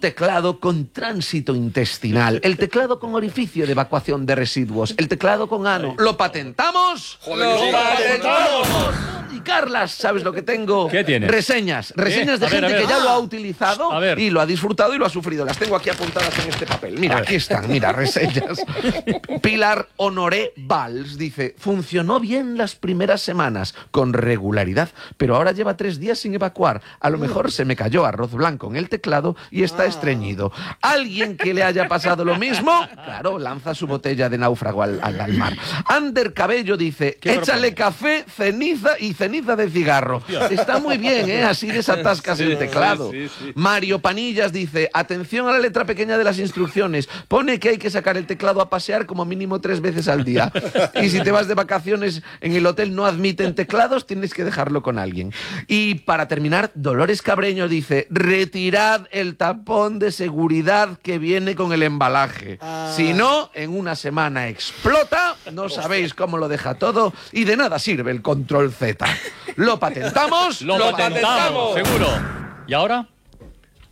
teclado con tránsito intestinal, el teclado con orificio de evacuación de residuos, el teclado con ano. ¿Lo patentamos? ¡Lo patentamos! Y Carlas, ¿sabes lo que tengo? ¿Qué tienes? Reseñas de gente que ya lo ha utilizado y lo ha disfrutado y lo ha sufrido. Las tengo aquí apuntadas en este papel. Mira, aquí están, mira, reseñas. Pilar Honoré Valls dice: funcionó bien las primeras semanas, con regularidad, pero ahora lleva 3 días sin evacuar. A lo mejor se me cayó arroz blanco en el teclado y está estreñido. ¿Alguien que le haya pasado lo mismo? Claro, lanza su botella de náufrago al mar. Ander Cabello dice: échale café, ceniza y ceniza de cigarro. Está muy bien, ¿eh? Así desatascas el teclado. Mario Panillas dice: atención a la letra pequeña de las instrucciones. Pone que hay que sacar el teclado a pasear como mínimo 3 veces al día. Y si te vas de vacaciones en el hotel no admiten teclados, tienes que dejarlo con alguien. Y para terminar, Dolores Cabreño dice: retirad el tapón de seguridad que viene con el embalaje. Si no, en una semana explota, no sabéis cómo lo deja todo y de nada sirve el control Z. ¿Lo patentamos? ¡Lo patentamos! Seguro. ¿Y ahora?